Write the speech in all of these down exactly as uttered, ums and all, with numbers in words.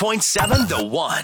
point seven The One.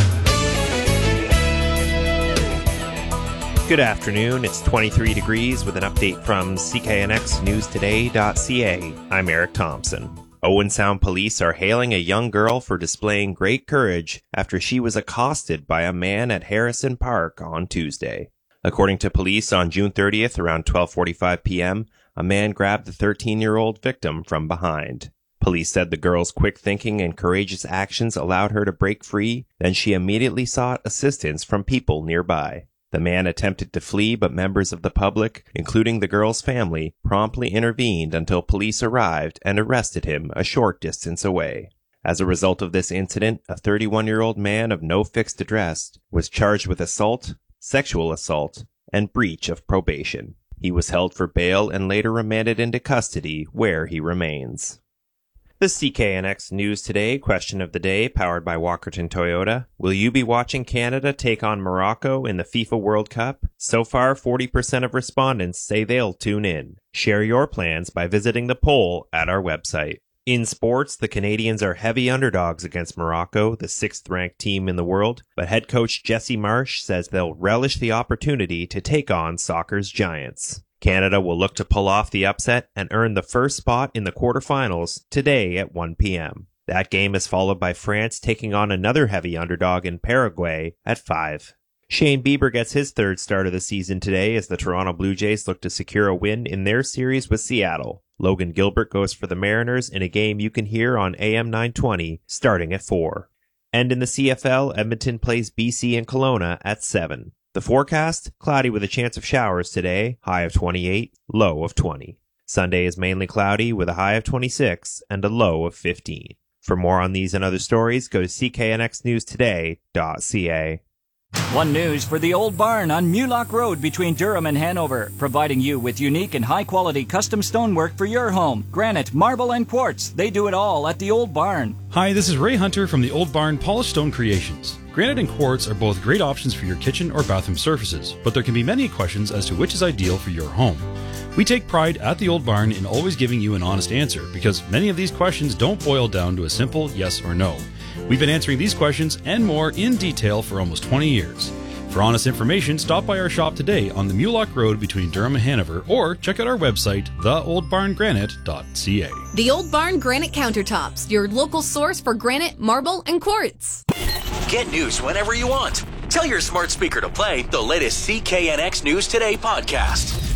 Good afternoon. It's twenty-three degrees with an update from C K N X News Today dot C A. I'm Eric Thompson. Owen Sound police are hailing a young girl for displaying great courage after she was accosted by a man at Harrison Park on Tuesday. According to police, on June thirtieth, around twelve forty-five p.m., a man grabbed the thirteen-year-old victim from behind. Police said the girl's quick thinking and courageous actions allowed her to break free, then she immediately sought assistance from people nearby. The man attempted to flee, but members of the public, including the girl's family, promptly intervened until police arrived and arrested him a short distance away. As a result of this incident, a thirty-one-year-old man of no fixed address was charged with assault, sexual assault, and breach of probation. He was held for bail and later remanded into custody, where he remains. The C K N X News Today question of the day, powered by Walkerton Toyota. Will you be watching Canada take on Morocco in the FIFA World Cup? So far, forty percent of respondents say they'll tune in. Share your plans by visiting the poll at our website. In sports, the Canadians are heavy underdogs against Morocco, the sixth-ranked team in the world, but head coach Jesse Marsh says they'll relish the opportunity to take on soccer's giants. Canada will look to pull off the upset and earn the first spot in the quarterfinals today at one p.m. That game is followed by France taking on another heavy underdog in Paraguay at five. Shane Bieber gets his third start of the season today as the Toronto Blue Jays look to secure a win in their series with Seattle. Logan Gilbert goes for the Mariners in a game you can hear on A M nine twenty starting at four. And in the C F L, Edmonton plays B C and Kelowna at seven. The forecast, cloudy with a chance of showers today, high of twenty-eight, low of twenty. Sunday is mainly cloudy with a high of twenty-six and a low of fifteen. For more on these and other stories, go to C K N X News Today dot C A. One News for the Old Barn on Mulock Road between Durham and Hanover, providing you with unique and high-quality custom stonework for your home. Granite, marble, and quartz. They do it all at the Old Barn. Hi, this is Ray Hunter from the Old Barn Polished Stone Creations. Granite and quartz are both great options for your kitchen or bathroom surfaces, but there can be many questions as to which is ideal for your home. We take pride at the Old Barn in always giving you an honest answer, because many of these questions don't boil down to a simple yes or no. We've been answering these questions and more in detail for almost twenty years. For honest information, stop by our shop today on the Mulock Road between Durham and Hanover, or check out our website, the old barn granite dot C A. The Old Barn Granite Countertops, your local source for granite, marble, and quartz. Get news whenever you want. Tell your smart speaker to play the latest C K N X News Today podcast.